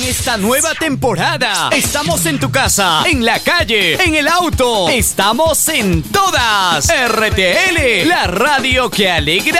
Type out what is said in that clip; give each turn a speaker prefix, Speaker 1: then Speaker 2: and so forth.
Speaker 1: esta nueva temporada. Estamos en tu casa, en la calle, en el auto. Estamos en todas. RTL, la radio que alegra